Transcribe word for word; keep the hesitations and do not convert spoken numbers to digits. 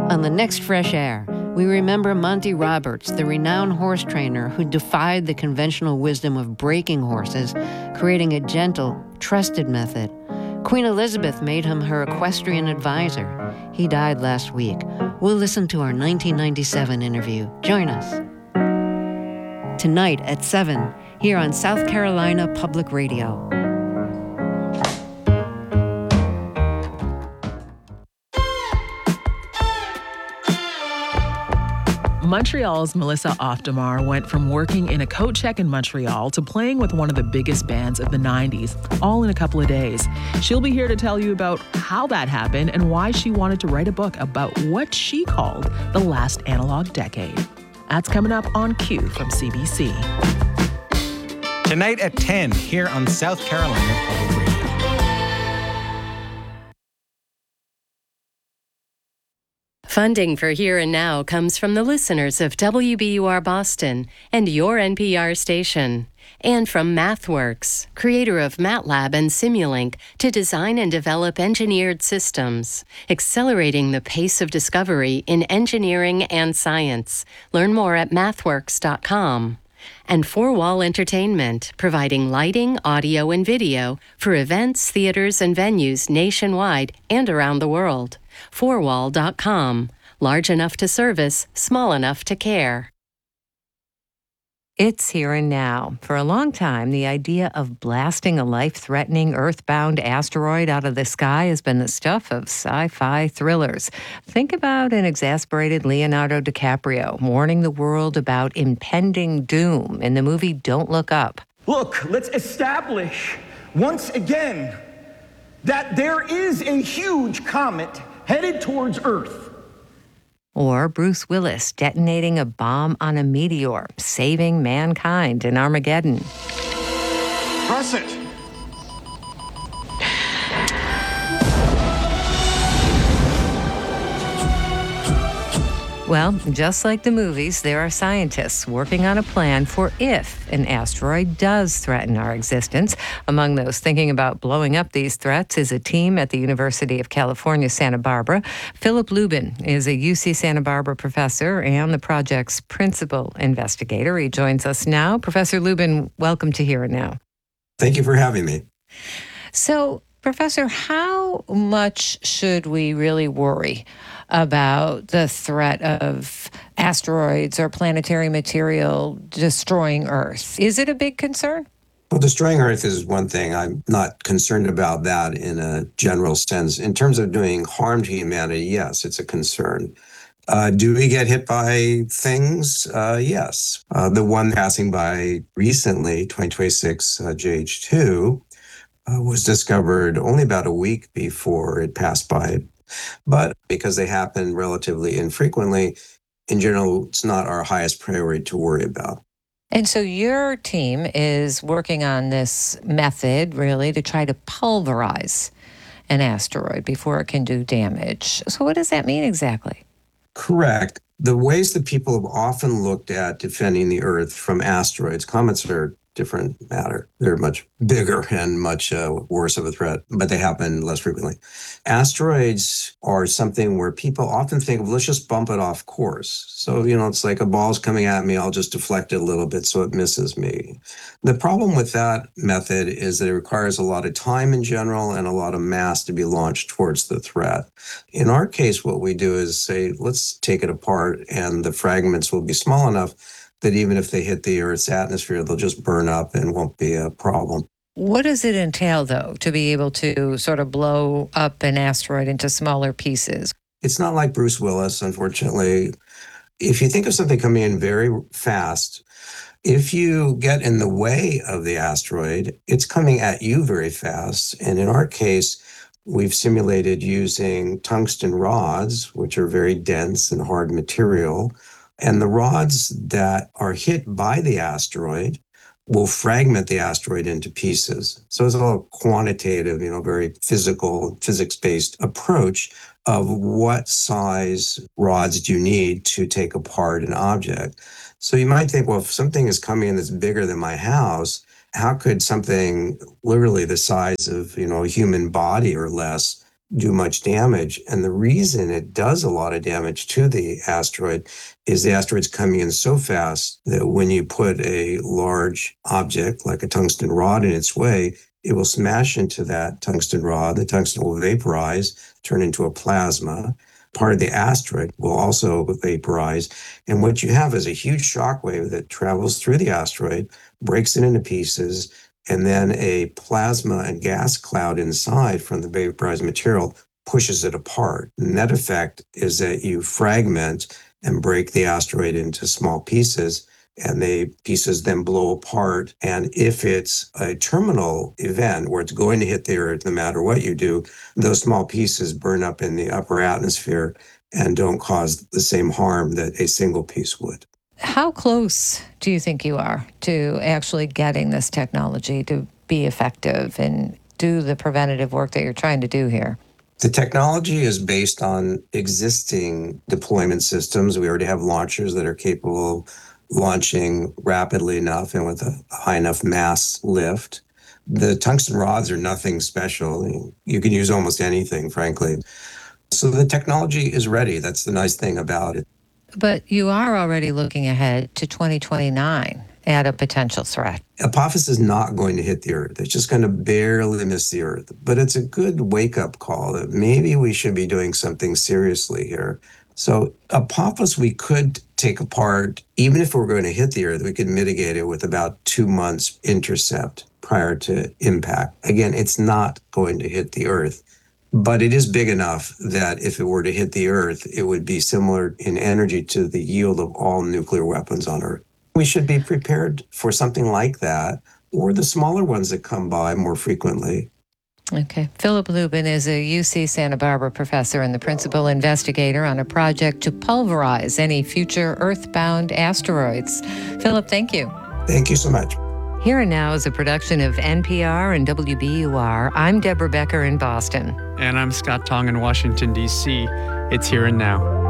On the next Fresh Air, we remember Monty Roberts, the renowned horse trainer who defied the conventional wisdom of breaking horses, creating a gentle, trusted method. Queen Elizabeth made him her equestrian advisor. He died last week. We'll listen to our nineteen ninety-seven interview. Join us. Tonight at seven, here on South Carolina Public Radio. Montreal's Melissa Oftamar went from working in a coat check in Montreal to playing with one of the biggest bands of the nineties, all in a couple of days. She'll be here to tell you about how that happened and why she wanted to write a book about what she called the last analog decade. That's coming up on Q from C B C. Tonight at ten, here on South Carolina Public Radio. Funding for Here and Now comes from the listeners of W B U R Boston and your N P R station, and from MathWorks, creator of MATLAB and Simulink, to design and develop engineered systems, accelerating the pace of discovery in engineering and science. Learn more at mathworks dot com. And Four Wall Entertainment, providing lighting, audio, and video for events, theaters, and venues nationwide and around the world. four wall dot com. Large enough to service, small enough to care. It's here and now. For a long time, the idea of blasting a life-threatening earthbound asteroid out of the sky has been the stuff of sci-fi thrillers. Think about an exasperated Leonardo DiCaprio warning the world about impending doom in the movie Don't Look Up. Look, let's establish once again that there is a huge comet headed towards Earth. Or Bruce Willis detonating a bomb on a meteor, saving mankind in Armageddon. Press it. Well, just like the movies, there are scientists working on a plan for if an asteroid does threaten our existence. Among those thinking about blowing up these threats is a team at the University of California, Santa Barbara. Philip Lubin is a U C Santa Barbara professor and the project's principal investigator. He joins us now. Professor Lubin, welcome to Here and Now. Thank you for having me. So, Professor, how much should we really worry about the threat of asteroids or planetary material destroying Earth? Is it a big concern? Well, destroying Earth is one thing. I'm not concerned about that in a general sense. In terms of doing harm to humanity, yes, it's a concern. Uh, do we get hit by things? Uh, yes. Uh, the one passing by recently, twenty twenty-six uh, J H two, uh, was discovered only about a week before it passed by. But because they happen relatively infrequently, in general, it's not our highest priority to worry about. And so your team is working on this method, really, to try to pulverize an asteroid before it can do damage. So what does that mean exactly? Correct. The ways that people have often looked at defending the Earth from asteroids, comets are different matter. They're much bigger and much uh, worse of a threat, but they happen less frequently. Asteroids are something where people often think of, let's just bump it off course. So, you know, it's like a ball's coming at me, I'll just deflect it a little bit so it misses me. The problem with that method is that it requires a lot of time in general and a lot of mass to be launched towards the threat. In our case, what we do is say, let's take it apart, and the fragments will be small enough that even if they hit the Earth's atmosphere, they'll just burn up and won't be a problem. What does it entail, though, to be able to sort of blow up an asteroid into smaller pieces? It's not like Bruce Willis, unfortunately. If you think of something coming in very fast, if you get in the way of the asteroid, it's coming at you very fast. And in our case, we've simulated using tungsten rods, which are very dense and hard material. And the rods that are hit by the asteroid will fragment the asteroid into pieces. So it's all quantitative, you know, very physical, physics-based approach of what size rods do you need to take apart an object. So you might think, well, if something is coming in that's bigger than my house, how could something literally the size of, you know, a human body or less do much damage. And the reason it does a lot of damage to the asteroid is the asteroid's coming in so fast that when you put a large object like a tungsten rod in its way, it will smash into that tungsten rod. The tungsten will vaporize, turn into a plasma. Part of the asteroid will also vaporize. And what you have is a huge shock wave that travels through the asteroid, breaks it into pieces, and then a plasma and gas cloud inside from the vaporized material pushes it apart. The net effect is that you fragment and break the asteroid into small pieces, and the pieces then blow apart. And if it's a terminal event where it's going to hit the Earth no matter what you do, those small pieces burn up in the upper atmosphere and don't cause the same harm that a single piece would. How close do you think you are to actually getting this technology to be effective and do the preventative work that you're trying to do here? The technology is based on existing deployment systems. We already have launchers that are capable of launching rapidly enough and with a high enough mass lift. The tungsten rods are nothing special. You can use almost anything, frankly. So the technology is ready. That's the nice thing about it. But you are already looking ahead to twenty twenty-nine at a potential threat. Apophis is not going to hit the Earth. It's just going to barely miss the Earth. But it's a good wake-up call that maybe we should be doing something seriously here. So Apophis we could take apart. Even if we're going to hit the Earth, we could mitigate it with about two months intercept prior to impact. Again, it's not going to hit the Earth. But it is big enough that if it were to hit the Earth, it would be similar in energy to the yield of all nuclear weapons on Earth. We should be prepared for something like that, or the smaller ones that come by more frequently. Okay. Philip Lubin is a U C Santa Barbara professor and the principal investigator on a project to pulverize any future Earth-bound asteroids. Philip, thank you. Thank you so much. Here and Now is a production of N P R and W B U R. I'm Deborah Becker in Boston. And I'm Scott Tong in Washington, D C. It's Here and Now.